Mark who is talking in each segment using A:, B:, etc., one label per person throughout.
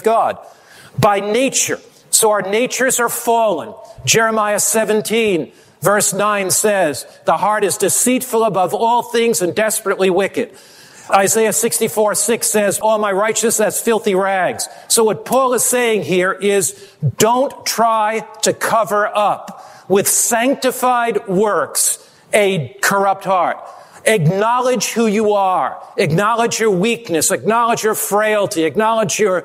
A: God. By nature. So our natures are fallen. Jeremiah 17, verse 9 says, the heart is deceitful above all things and desperately wicked. Isaiah 64:6 says, all my righteousness, that's filthy rags. So what Paul is saying here is, don't try to cover up with sanctified works a corrupt heart. Acknowledge who you are. Acknowledge your weakness. Acknowledge your frailty. Acknowledge your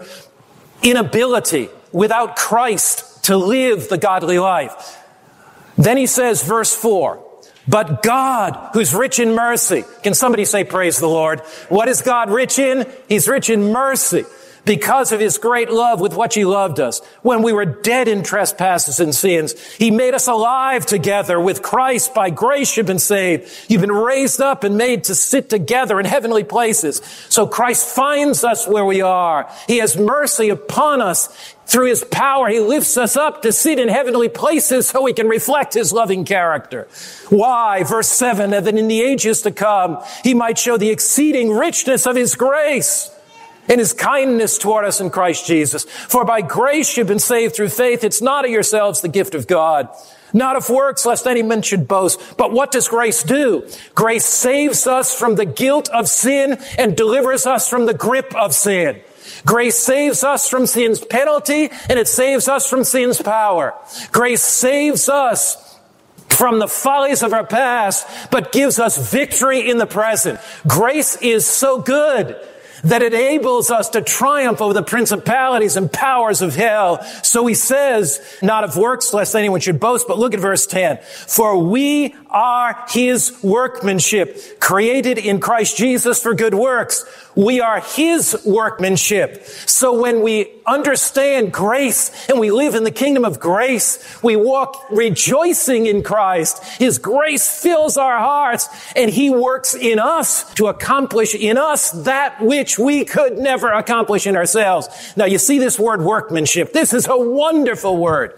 A: inability without Christ to live the godly life. Then he says, verse 4, but God, who's rich in mercy. Can somebody say, praise the Lord? What is God rich in? He's rich in mercy because of his great love with which he loved us. When we were dead in trespasses and sins, he made us alive together with Christ. By grace you've been saved. You've been raised up and made to sit together in heavenly places. So Christ finds us where we are. He has mercy upon us. Through his power, he lifts us up to sit in heavenly places so we can reflect his loving character. Why? Verse 7, that in the ages to come, he might show the exceeding richness of his grace and his kindness toward us in Christ Jesus. For by grace you've been saved through faith. It's not of yourselves, the gift of God. Not of works, lest any man should boast. But what does grace do? Grace saves us from the guilt of sin and delivers us from the grip of sin. Grace saves us from sin's penalty, and it saves us from sin's power. Grace saves us from the follies of our past, but gives us victory in the present. Grace is so good that it enables us to triumph over the principalities and powers of hell. So he says, not of works, lest anyone should boast, but look at verse 10. For we are his workmanship, created in Christ Jesus for good works. We are his workmanship. So when we understand grace and we live in the kingdom of grace, we walk rejoicing in Christ. His grace fills our hearts and he works in us to accomplish in us that which we could never accomplish in ourselves. Now you see this word workmanship. This is a wonderful word.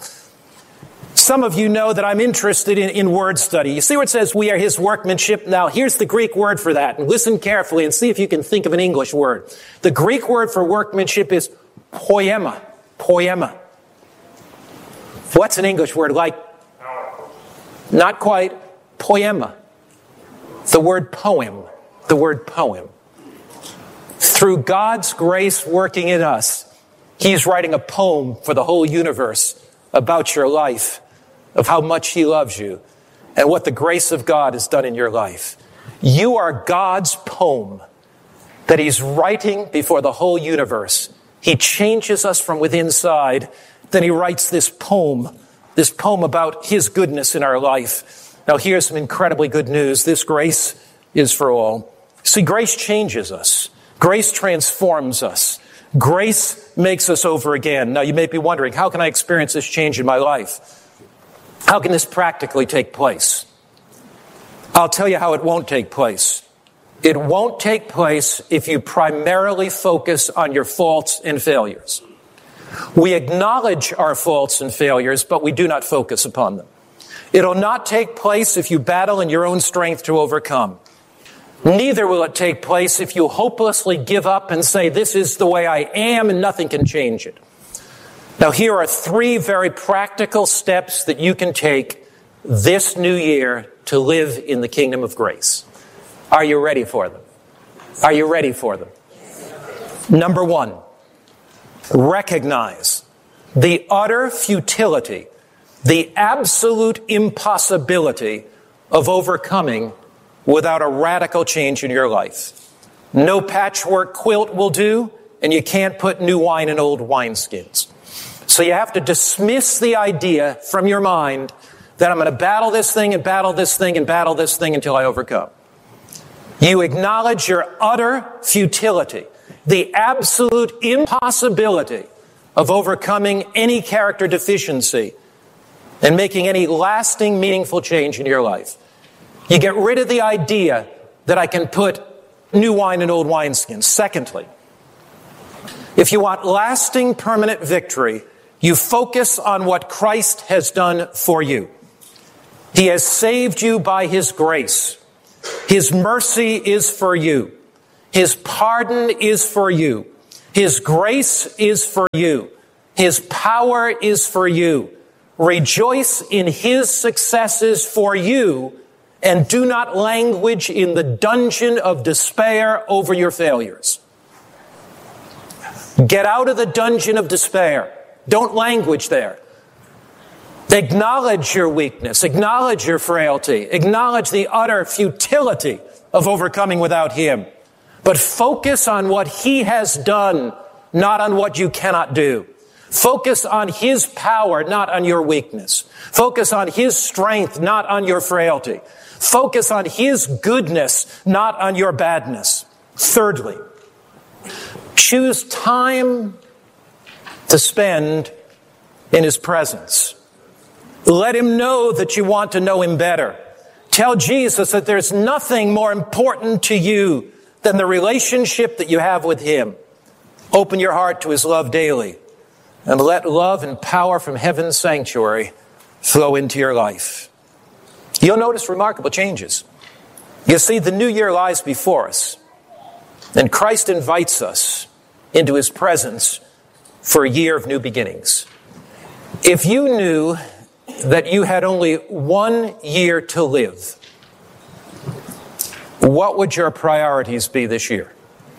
A: Some of you know that I'm interested in word study. You see where it says we are his workmanship? Now, here's the Greek word for that. And listen carefully and see if you can think of an English word. The Greek word for workmanship is poema. Poema. What's an English word like? Not quite. Poema. The word poem. The word poem. Through God's grace working in us, he's writing a poem for the whole universe about your life, of how much he loves you and what the grace of God has done in your life. You are God's poem that he's writing before the whole universe. He changes us from within inside. Then he writes this poem about his goodness in our life. Now here's some incredibly good news. This grace is for all. See, grace changes us. Grace transforms us. Grace makes us over again. Now you may be wondering, how can I experience this change in my life? How can this practically take place? I'll tell you how it won't take place. It won't take place if you primarily focus on your faults and failures. We acknowledge our faults and failures, but we do not focus upon them. It'll not take place if you battle in your own strength to overcome. Neither will it take place if you hopelessly give up and say, this is the way I am and nothing can change it. Now, here are 3 very practical steps that you can take this new year to live in the kingdom of grace. Are you ready for them? Are you ready for them? Number 1, recognize the utter futility, the absolute impossibility of overcoming without a radical change in your life. No patchwork quilt will do, and you can't put new wine in old wineskins. So you have to dismiss the idea from your mind that I'm going to battle this thing and battle this thing and battle this thing until I overcome. You acknowledge your utter futility, the absolute impossibility of overcoming any character deficiency and making any lasting, meaningful change in your life. You get rid of the idea that I can put new wine in old wineskins. Secondly, if you want lasting, permanent victory, you focus on what Christ has done for you. He has saved you by his grace. His mercy is for you. His pardon is for you. His grace is for you. His power is for you. Rejoice in His successes for you, and do not languish in the dungeon of despair over your failures. Get out of the dungeon of despair. Don't languish there. Acknowledge your weakness. Acknowledge your frailty. Acknowledge the utter futility of overcoming without Him. But focus on what He has done, not on what you cannot do. Focus on His power, not on your weakness. Focus on His strength, not on your frailty. Focus on His goodness, not on your badness. Thirdly, choose time to spend in His presence. Let Him know that you want to know Him better. Tell Jesus that there's nothing more important to you than the relationship that you have with Him. Open your heart to His love daily, and let love and power from heaven's sanctuary flow into your life. You'll notice remarkable changes. You see, the new year lies before us, and Christ invites us into His presence for a year of new beginnings. If you knew that you had only 1 year to live, what would your priorities be this year?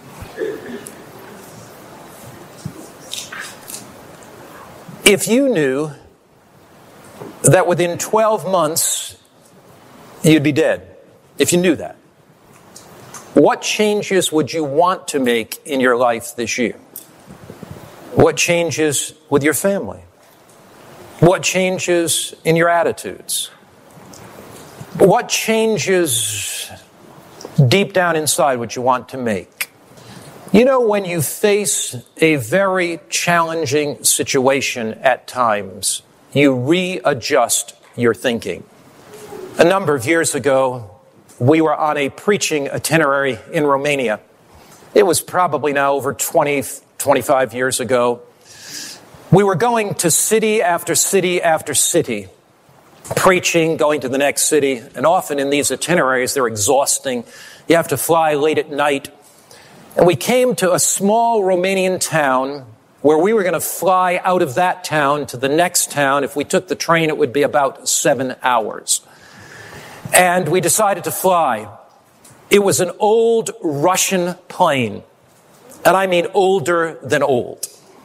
A: If you knew that within 12 months you'd be dead, if you knew that, what changes would you want to make in your life this year? What changes with your family? What changes in your attitudes? What changes deep down inside would you want to make? You know, when you face a very challenging situation at times, you readjust your thinking. A number of years ago, we were on a preaching itinerary in Romania. It was probably now over 25 years ago. We were going to city after city after city, preaching, going to the next city, and often in these itineraries, they're exhausting. You have to fly late at night. And we came to a small Romanian town where we were going to fly out of that town to the next town. If we took the train, it would be about 7 hours. And we decided to fly. It was an old Russian plane. And I mean older than old.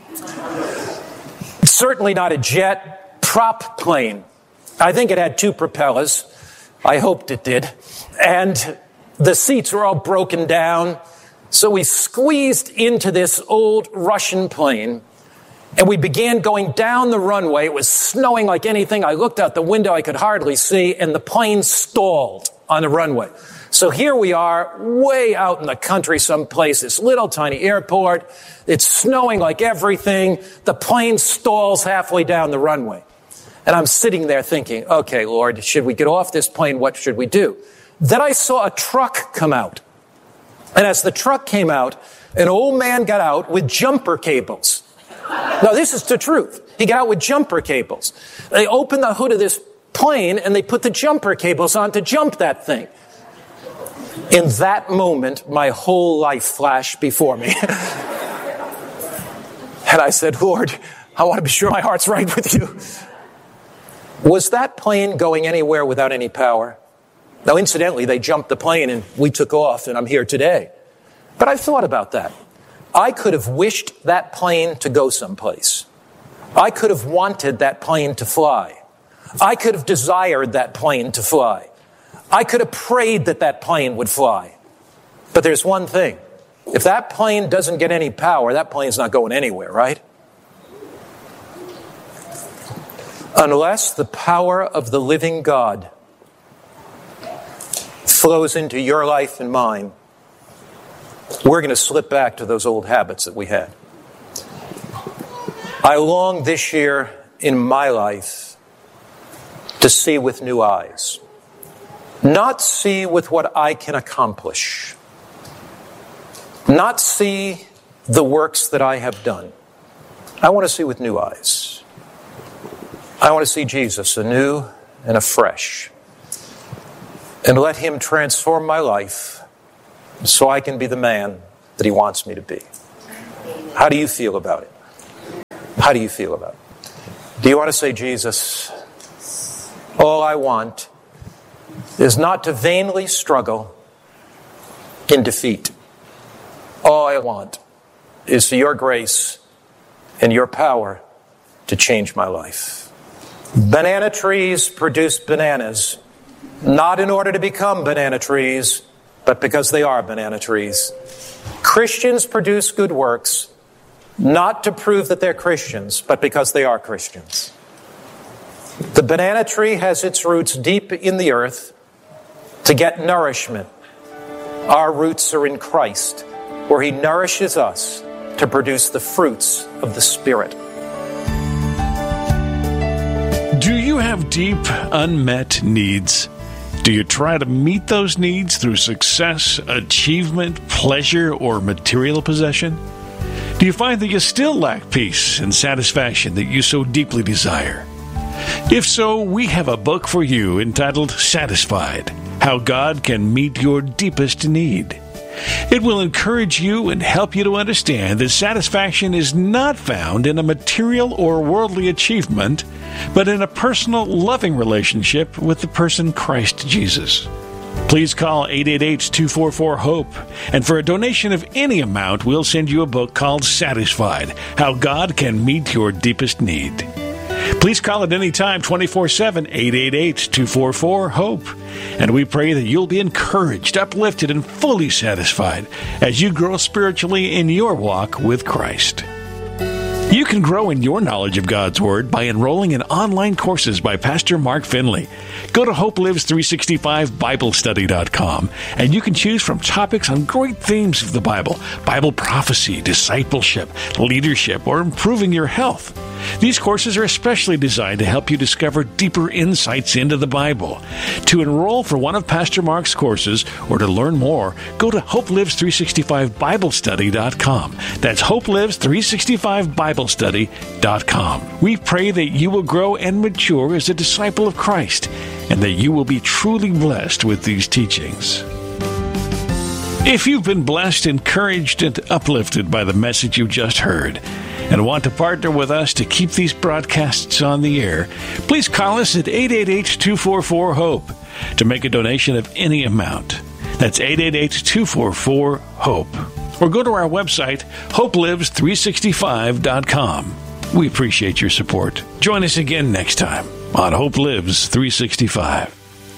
A: Certainly not a jet, prop plane. I think it had 2 propellers. I hoped it did. And the seats were all broken down. So we squeezed into this old Russian plane, and we began going down the runway. It was snowing like anything. I looked out the window, I could hardly see, and the plane stalled on the runway. So here we are, way out in the country someplace, this little tiny airport. It's snowing like everything. The plane stalls halfway down the runway. And I'm sitting there thinking, okay, Lord, should we get off this plane? What should we do? Then I saw a truck come out. And as the truck came out, an old man got out with jumper cables. Now, this is the truth. He got out with jumper cables. They opened the hood of this plane, and they put the jumper cables on to jump that thing. In that moment, my whole life flashed before me. And I said, Lord, I want to be sure my heart's right with you. Was that plane going anywhere without any power? Now, incidentally, they jumped the plane and we took off, and I'm here today. But I've thought about that. I could have wished that plane to go someplace. I could have wanted that plane to fly. I could have desired that plane to fly. I could have prayed that that plane would fly. But there's one thing. If that plane doesn't get any power, that plane's not going anywhere, right? Unless the power of the living God flows into your life and mine, we're going to slip back to those old habits that we had. I long this year in my life to see with new eyes. Not see with what I can accomplish. Not see the works that I have done. I want to see with new eyes. I want to see Jesus anew and afresh. And let Him transform my life so I can be the man that He wants me to be. Amen. How do you feel about it? How do you feel about it? Do you want to say, Jesus, all I want is not to vainly struggle in defeat. All I want is for your grace and your power to change my life. Banana trees produce bananas, not in order to become banana trees, but because they are banana trees. Christians produce good works, not to prove that they're Christians, but because they are Christians. The banana tree has its roots deep in the earth to get nourishment. Our roots are in Christ, where He nourishes us to produce the fruits of the Spirit.
B: Do you have deep, unmet needs? Do you try to meet those needs through success, achievement, pleasure, or material possession? Do you find that you still lack peace and satisfaction that you so deeply desire? If so, we have a book for you entitled Satisfied: How God Can Meet Your Deepest Need. It will encourage you and help you to understand that satisfaction is not found in a material or worldly achievement, but in a personal, loving relationship with the person Christ Jesus. Please call 888-244-HOPE, and for a donation of any amount, we'll send you a book called Satisfied: How God Can Meet Your Deepest Need. Please call at any time, 24/7, 888-244-HOPE. And we pray that you'll be encouraged, uplifted, and fully satisfied as you grow spiritually in your walk with Christ. You can grow in your knowledge of God's Word by enrolling in online courses by Pastor Mark Finley. Go to HopeLives365BibleStudy.com, and you can choose from topics on great themes of the Bible: Bible prophecy, discipleship, leadership, or improving your health. These courses are especially designed to help you discover deeper insights into the Bible. To enroll for one of Pastor Mark's courses or to learn more, go to HopeLives365BibleStudy.com. That's HopeLives365BibleStudy.com. We pray that you will grow and mature as a disciple of Christ, and that you will be truly blessed with these teachings. If you've been blessed, encouraged, and uplifted by the message you just heard, and want to partner with us to keep these broadcasts on the air, please call us at 888-244-HOPE to make a donation of any amount. That's 888-244-HOPE. Or go to our website, HopeLives365.com. We appreciate your support. Join us again next time on Hope Lives 365.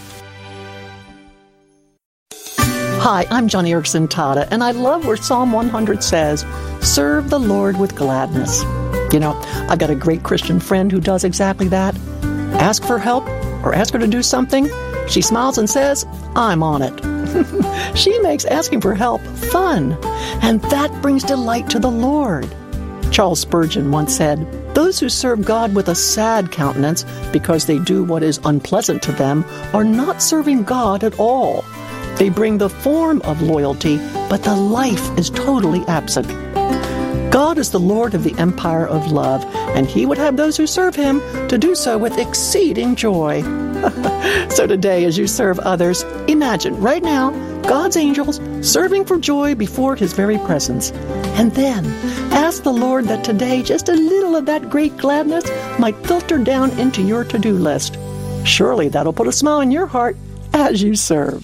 C: Hi, I'm Johnny Erickson Tada, and I love where Psalm 100 says, "Serve the Lord with gladness." You know, I've got a great Christian friend who does exactly that. Ask for help or ask her to do something, she smiles and says, "I'm on it." She makes asking for help fun, and that brings delight to the Lord. Charles Spurgeon once said, "Those who serve God with a sad countenance because they do what is unpleasant to them are not serving God at all. They bring the form of loyalty, but the life is totally absent." God is the Lord of the empire of love, and He would have those who serve Him to do so with exceeding joy. So today, as you serve others, imagine right now God's angels serving for joy before His very presence. And then ask the Lord that today just a little of that great gladness might filter down into your to-do list. Surely that'll put a smile on your heart as you serve.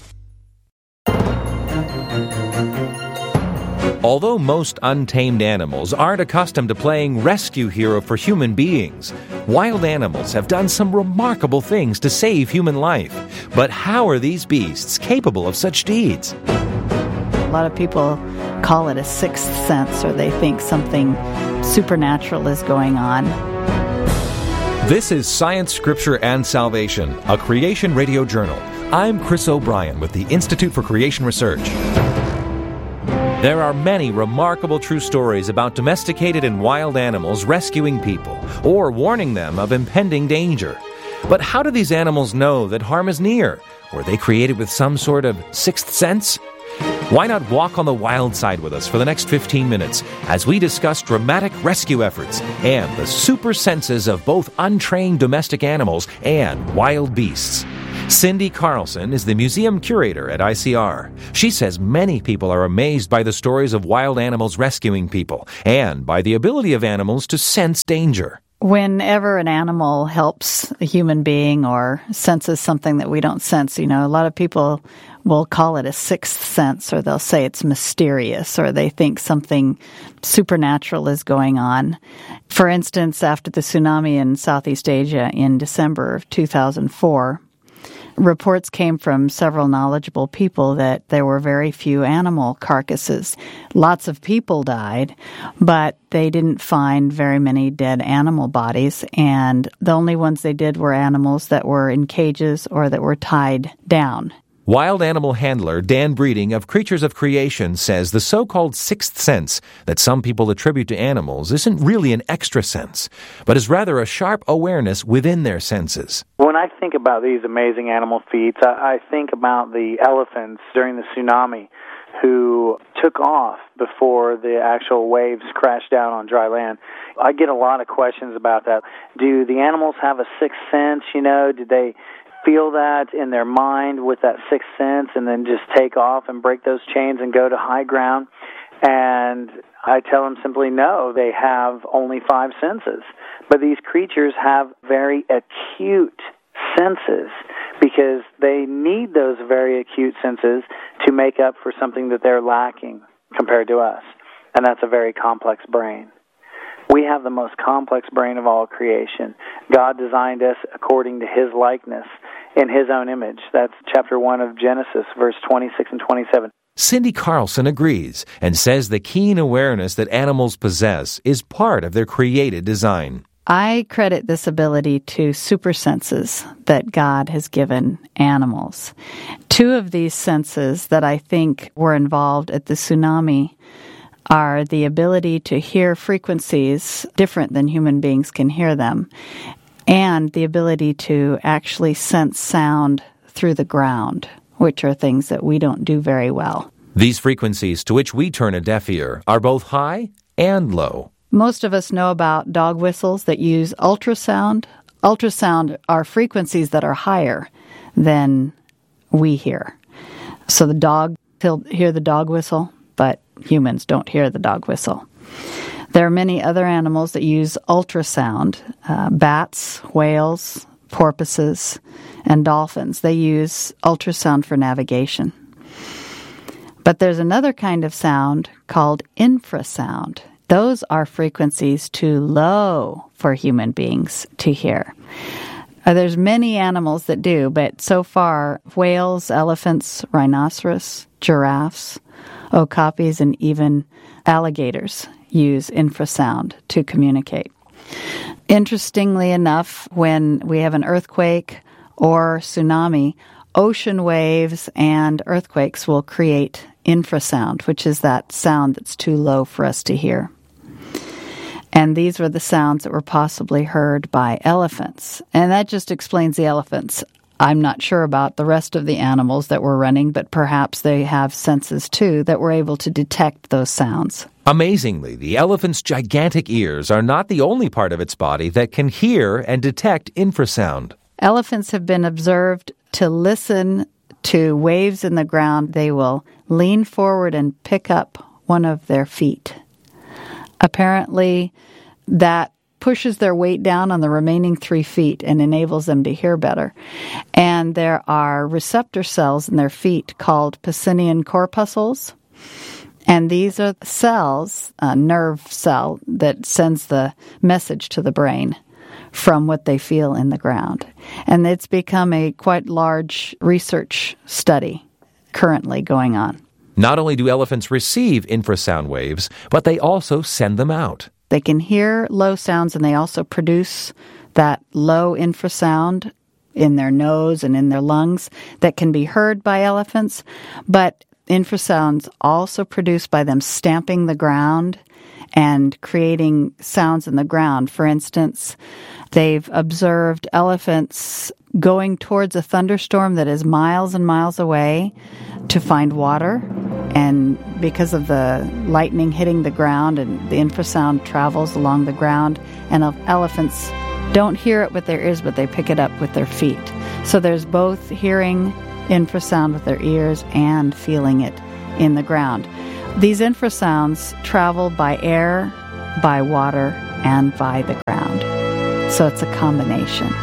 D: Although most untamed animals aren't accustomed to playing rescue hero for human beings, wild animals have done some remarkable things to save human life. But how are these beasts capable of such deeds?
E: A lot of people call it a sixth sense, or they think something supernatural is going on.
D: This is Science, Scripture, and Salvation, a Creation Radio Journal. I'm Chris O'Brien with the Institute for Creation Research. There are many remarkable true stories about domesticated and wild animals rescuing people or warning them of impending danger. But how do these animals know that harm is near? Were they created with some sort of sixth sense? Why not walk on the wild side with us for the next 15 minutes as we discuss dramatic rescue efforts and the super senses of both untrained domestic animals and wild beasts? Cindy Carlson is the museum curator at ICR. She says many people are amazed by the stories of wild animals rescuing people and by the ability of animals to sense danger.
E: Whenever an animal helps a human being or senses something that we don't sense, a lot of people will call it a sixth sense, or they'll say it's mysterious, or they think something supernatural is going on. For instance, after the tsunami in Southeast Asia in December of 2004, reports came from several knowledgeable people that there were very few animal carcasses. Lots of people died, but they didn't find very many dead animal bodies, and the only ones they did were animals that were in cages or that were tied down.
D: Wild animal handler Dan Breeding of Creatures of Creation says the so-called sixth sense that some people attribute to animals isn't really an extra sense, but is rather a sharp awareness within their senses.
F: When I think about these amazing animal feats, I think about the elephants during the tsunami who took off before the actual waves crashed down on dry land. I get a lot of questions about that. Do the animals have a sixth sense? Did they feel that in their mind with that sixth sense and then just take off and break those chains and go to high ground? And I tell them simply no, they have only 5 senses. But these creatures have very acute senses because they need those very acute senses to make up for something that they're lacking compared to us. And that's a very complex brain. We have the most complex brain of all creation. God designed us according to His likeness in His own image. That's chapter 1 of Genesis, verse 26 and 27.
D: Cindy Carlson agrees and says the keen awareness that animals possess is part of their created design.
E: I credit this ability to supersenses that God has given animals. 2 of these senses that I think were involved at the tsunami are the ability to hear frequencies different than human beings can hear them, and the ability to actually sense sound through the ground, which are things that we don't do very well.
D: These frequencies to which we turn a deaf ear are both high and low.
E: Most of us know about dog whistles that use ultrasound. Ultrasound are frequencies that are higher than we hear. So the dog, he'll hear the dog whistle, but humans don't hear the dog whistle. There are many other animals that use ultrasound. Bats, whales, porpoises, and dolphins. They use ultrasound for navigation. But there's another kind of sound called infrasound. Those are frequencies too low for human beings to hear. There's many animals that do, but so far, whales, elephants, rhinoceros, giraffes, okapis, and even alligators use infrasound to communicate. Interestingly enough, when we have an earthquake or tsunami, ocean waves and earthquakes will create infrasound, which is that sound that's too low for us to hear. And these were the sounds that were possibly heard by elephants. And that just explains the elephants. I'm not sure about the rest of the animals that were running, but perhaps they have senses too that were able to detect those sounds.
D: Amazingly, the elephant's gigantic ears are not the only part of its body that can hear and detect infrasound.
E: Elephants have been observed to listen to waves in the ground. They will lean forward and pick up one of their feet. Apparently, that pushes their weight down on the remaining 3 feet and enables them to hear better. And there are receptor cells in their feet called Pacinian corpuscles. And these are cells, a nerve cell that sends the message to the brain from what they feel in the ground. And it's become a quite large research study currently going on.
D: Not only do elephants receive infrasound waves, but they also send them out.
E: They can hear low sounds, and they also produce that low infrasound in their nose and in their lungs that can be heard by elephants. But infrasounds also produced by them stamping the ground and creating sounds in the ground. For instance, they've observed elephants going towards a thunderstorm that is miles and miles away to find water. And because of the lightning hitting the ground and the infrasound travels along the ground, and elephants don't hear it with their ears, but they pick it up with their feet. So there's both hearing infrasound with their ears and feeling it in the ground. These infrasounds travel by air, by water, and by the ground. So it's a combination.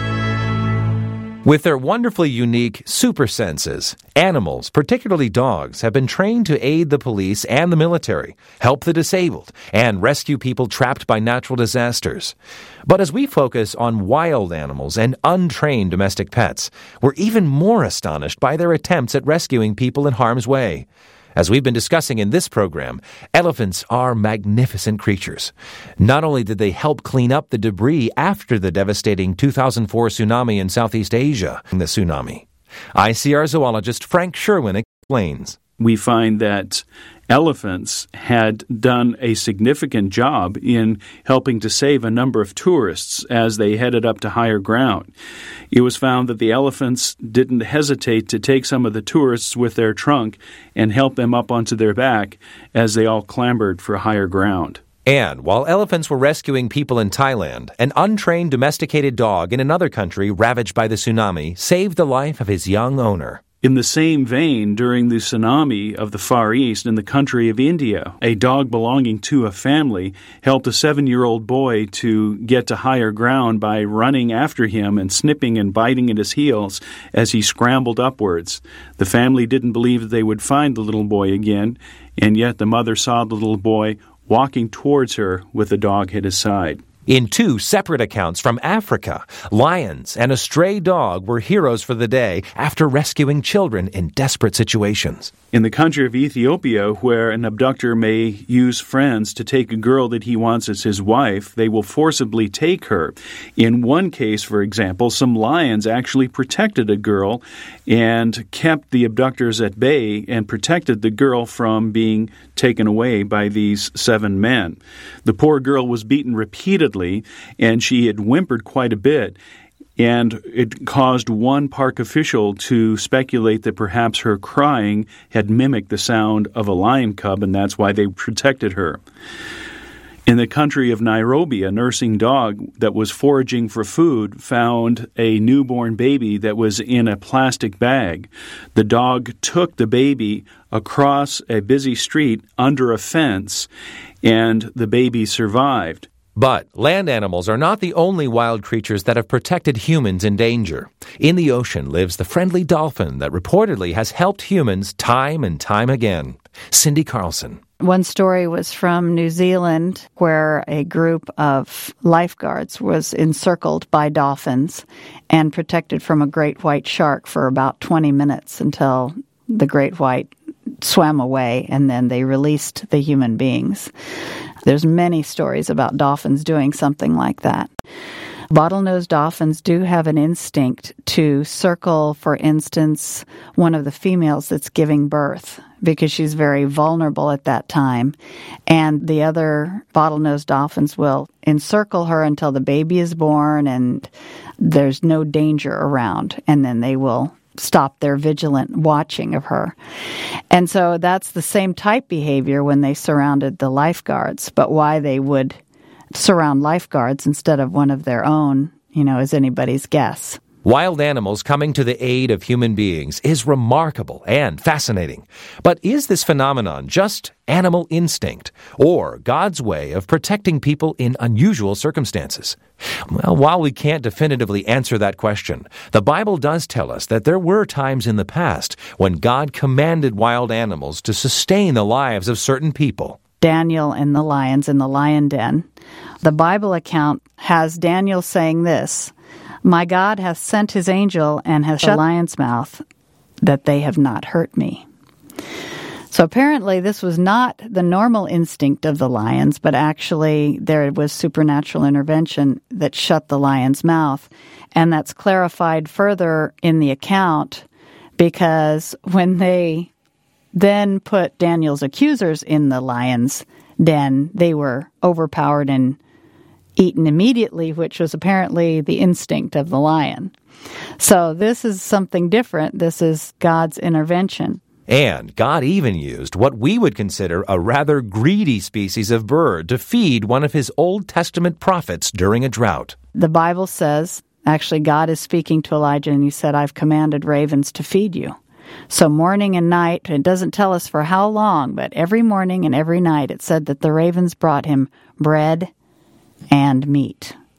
D: With their wonderfully unique super senses, animals, particularly dogs, have been trained to aid the police and the military, help the disabled, and rescue people trapped by natural disasters. But as we focus on wild animals and untrained domestic pets, we're even more astonished by their attempts at rescuing people in harm's way. As we've been discussing in this program, elephants are magnificent creatures. Not only did they help clean up the debris after the devastating 2004 tsunami in Southeast Asia, the tsunami. ICR zoologist Frank Sherwin explains.
G: We find that elephants had done a significant job in helping to save a number of tourists as they headed up to higher ground. It was found that the elephants didn't hesitate to take some of the tourists with their trunk and help them up onto their back as they all clambered for higher ground.
D: And while elephants were rescuing people in Thailand, an untrained domesticated dog in another country ravaged by the tsunami saved the life of his young owner.
G: In the same vein, during the tsunami of the Far East in the country of India, a dog belonging to a family helped a 7-year-old boy to get to higher ground by running after him and snipping and biting at his heels as he scrambled upwards. The family didn't believe that they would find the little boy again, and yet the mother saw the little boy walking towards her with the dog at his side.
D: In 2 separate accounts from Africa, lions and a stray dog were heroes for the day after rescuing children in desperate situations.
G: In the country of Ethiopia, where an abductor may use friends to take a girl that he wants as his wife, they will forcibly take her. In one case, for example, some lions actually protected a girl and kept the abductors at bay and protected the girl from being taken away by these 7 men. The poor girl was beaten repeatedly, and she had whimpered quite a bit. And it caused one park official to speculate that perhaps her crying had mimicked the sound of a lion cub, and that's why they protected her. In the country of Nairobi, a nursing dog that was foraging for food found a newborn baby that was in a plastic bag. The dog took the baby across a busy street under a fence, and the baby survived.
D: But land animals are not the only wild creatures that have protected humans in danger. In the ocean lives the friendly dolphin that reportedly has helped humans time and time again. Cindy Carlson.
E: One story was from New Zealand where a group of lifeguards was encircled by dolphins and protected from a great white shark for about 20 minutes until the great white swam away, and then they released the human beings. There's many stories about dolphins doing something like that. Bottlenose dolphins do have an instinct to circle, for instance, one of the females that's giving birth because she's very vulnerable at that time. And the other bottlenose dolphins will encircle her until the baby is born and there's no danger around. And then they will stop their vigilant watching of her. And so that's the same type behavior when they surrounded the lifeguards. But why they would surround lifeguards instead of one of their own, is anybody's guess.
D: Wild animals coming to the aid of human beings is remarkable and fascinating. But is this phenomenon just animal instinct or God's way of protecting people in unusual circumstances? Well, while we can't definitively answer that question, the Bible does tell us that there were times in the past when God commanded wild animals to sustain the lives of certain people.
E: Daniel and the lions in the lion den. The Bible account has Daniel saying this, "My God hath sent his angel and hath shut the lion's mouth, that they have not hurt me." So apparently this was not the normal instinct of the lions, but actually there was supernatural intervention that shut the lion's mouth. And that's clarified further in the account because when they then put Daniel's accusers in the lion's den, they were overpowered and eaten immediately, which was apparently the instinct of the lion. So this is something different. This is God's intervention.
D: And God even used what we would consider a rather greedy species of bird to feed one of his Old Testament prophets during a drought.
E: The Bible says Actually, God is speaking to Elijah, and he said, I've commanded ravens to feed you. So morning and night, it doesn't tell us for how long, but every morning and every night it said that the ravens brought him bread and meat.